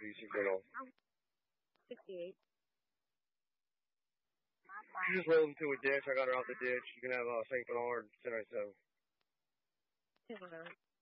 you see going off? 68. She just rolled into a ditch. I got her out the ditch. You can have St. Bernard 1097. 10-9.